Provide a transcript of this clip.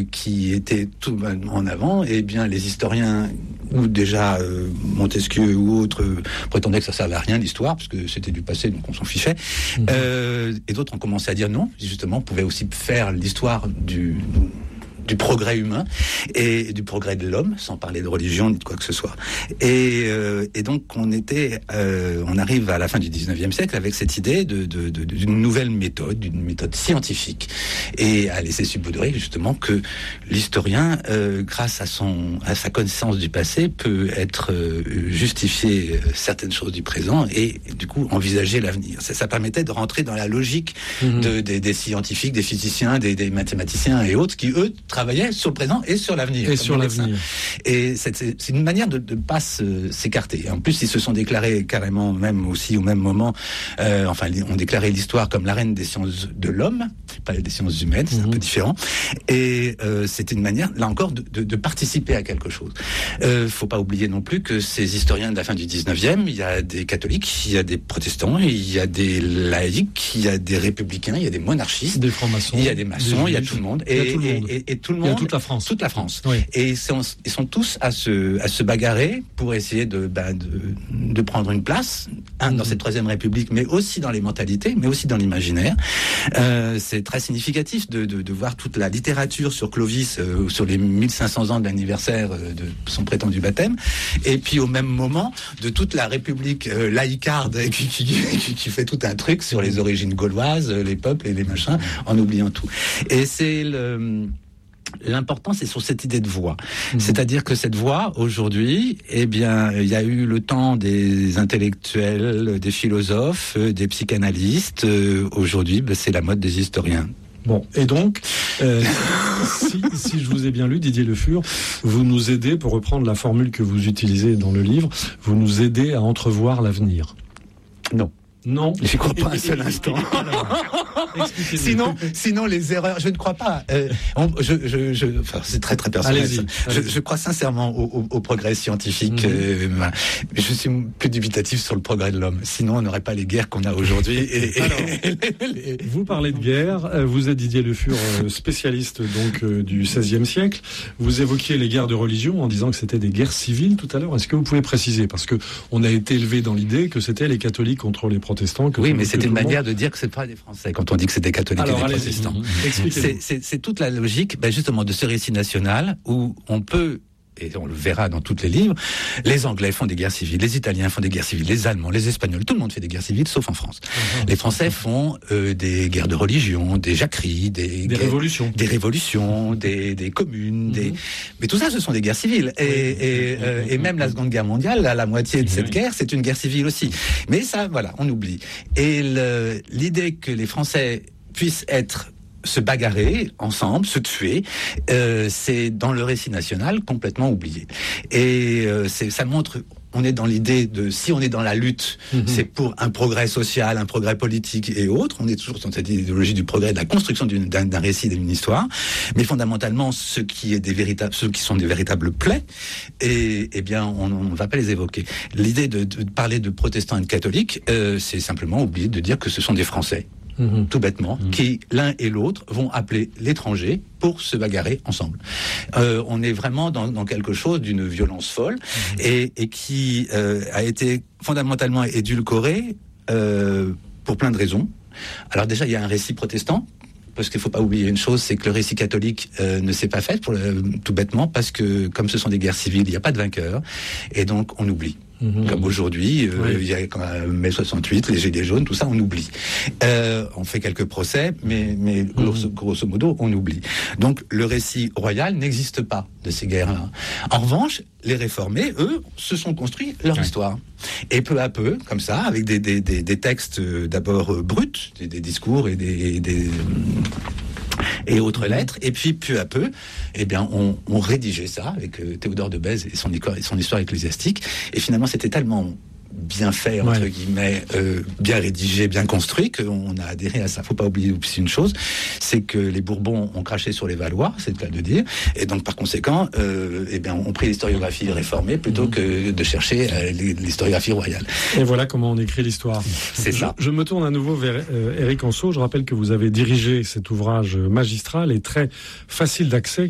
qui était tout en avant, eh bien les historiens, ou déjà Montesquieu ou autres, prétendaient que ça servait à rien l'histoire, parce que c'était du passé, donc on s'en fichait. Et d'autres ont commencé à dire non, justement, on pouvait aussi faire l'histoire du progrès humain et du progrès de l'homme, sans parler de religion ni de quoi que ce soit. Et donc on arrive à la fin du 19e siècle avec cette idée d'une nouvelle méthode, d'une méthode scientifique, et à laisser subodérer justement que l'historien, grâce à sa connaissance du passé, peut justifier certaines choses du présent et du coup envisager l'avenir. Ça permettait de rentrer dans la logique des scientifiques, des physiciens, des mathématiciens et autres qui, eux, travaillaient sur le présent et sur l'avenir. Et c'est une manière de ne pas s'écarter. En plus, ils se sont déclarés carrément, même aussi au même moment, ont déclaré l'histoire comme la reine des sciences de l'homme, pas des sciences humaines, c'est un peu différent. Et c'était une manière, là encore, de participer à quelque chose. Faut pas oublier non plus que ces historiens de la fin du 19e, il y a des catholiques, il y a des protestants, il y a des laïcs, il y a des républicains, il y a des monarchistes, des francs-maçons, il y a des maçons, il y a tout le monde. Et tout le monde, toute la France. Toute la France. Oui. Et ils sont tous à se bagarrer pour essayer de prendre une place, dans cette Troisième République, mais aussi dans les mentalités, mais aussi dans l'imaginaire. C'est très significatif de voir toute la littérature sur Clovis, sur les 1500 ans de l'anniversaire de son prétendu baptême, et puis au même moment de toute la République laïcarde qui fait tout un truc sur les origines gauloises, les peuples et les machins, en oubliant tout. Et c'est l'important, c'est sur cette idée de voix. C'est-à-dire que cette voix, aujourd'hui, eh bien, il y a eu le temps des intellectuels, des philosophes, des psychanalystes. Aujourd'hui, c'est la mode des historiens. Bon, et donc, si je vous ai bien lu, Didier Le Fur, vous nous aidez, pour reprendre la formule que vous utilisez dans le livre, vous nous aidez à entrevoir l'avenir. Non. J'y crois pas un seul instant. Sinon, les erreurs, je ne crois pas. C'est très très personnel. Allez-y. Je crois sincèrement au progrès scientifique. Je suis plus dubitatif sur le progrès de l'homme. Sinon, on n'aurait pas les guerres qu'on a aujourd'hui. Vous parlez de guerre. Vous êtes Didier Le Fur, spécialiste donc du XVIe siècle. Vous évoquiez les guerres de religion en disant que c'était des guerres civiles tout à l'heure. Est-ce que vous pouvez préciser, parce que on a été élevé dans l'idée que c'était les catholiques contre les protestants. Oui, mais c'est une manière de dire que c'est pas des Français quand on dit que c'est des catholiques et des protestants. C'est toute la logique, justement, de ce récit national où on peut, et on le verra dans tous les livres, les Anglais font des guerres civiles, les Italiens font des guerres civiles, les Allemands, les Espagnols, tout le monde fait des guerres civiles, sauf en France. Les Français font des guerres de religion, des jacqueries, des révolutions, des communes, mais tout ça, ce sont des guerres civiles. Et même la Seconde Guerre mondiale, la moitié de cette guerre, c'est une guerre civile aussi. Mais ça, voilà, on oublie. Et l'idée que les Français puissent se bagarrer ensemble, se tuer, c'est dans le récit national complètement oublié. Et ça montre, on est dans l'idée de, si on est dans la lutte, c'est pour un progrès social, un progrès politique et autres. On est toujours dans cette idéologie du progrès, de la construction d'un récit, d'une histoire. Mais fondamentalement, ceux qui sont des véritables plaies, eh bien, on ne va pas les évoquer. L'idée de parler de protestants et de catholiques, c'est simplement oublier de dire que ce sont des Français. Tout bêtement, qui l'un et l'autre vont appeler l'étranger pour se bagarrer ensemble. On est vraiment dans quelque chose d'une violence folle et qui a été fondamentalement édulcoré pour plein de raisons. Alors déjà, il y a un récit protestant, parce qu'il ne faut pas oublier une chose, c'est que le récit catholique ne s'est pas fait, tout bêtement, parce que comme ce sont des guerres civiles, il n'y a pas de vainqueur, et donc on oublie. Comme aujourd'hui, il y a quand même mai 68, les Gilets jaunes, tout ça, on oublie. On fait quelques procès, mais grosso modo, on oublie. Donc, le récit royal n'existe pas de ces guerres-là. En revanche, les réformés, eux, se sont construits leur histoire. Et peu à peu, comme ça, avec des textes d'abord bruts, des discours et autres lettres, et puis peu à peu, eh bien, on rédigeait ça avec Théodore de Bèze et son histoire ecclésiastique, et finalement c'était tellement bien fait, entre guillemets, bien rédigé, bien construit, qu'on a adhéré à ça. Faut pas oublier aussi une chose, c'est que les Bourbons ont craché sur les Valois, c'est le cas de dire, et donc par conséquent, eh bien, on prit l'historiographie réformée plutôt que de chercher l'historiographie royale. Et voilà comment on écrit l'histoire. C'est ça. Je me tourne à nouveau vers Éric Anceau. Je rappelle que vous avez dirigé cet ouvrage magistral et très facile d'accès